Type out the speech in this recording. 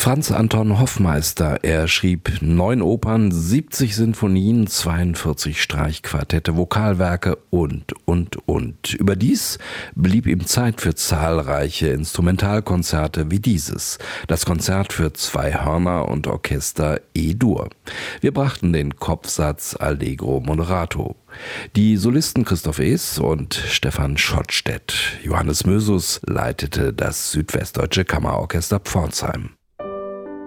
Franz Anton Hoffmeister, er schrieb 9 Opern, 70 Sinfonien, 42 Streichquartette, Vokalwerke und. Überdies blieb ihm Zeit für zahlreiche Instrumentalkonzerte wie dieses, das Konzert für 2 Hörner und Orchester E-Dur. Wir brachten den Kopfsatz Allegro Moderato. Die Solisten Christoph Ees und Stefan Schottstedt. Johannes Mösus leitete das Südwestdeutsche Kammerorchester Pforzheim.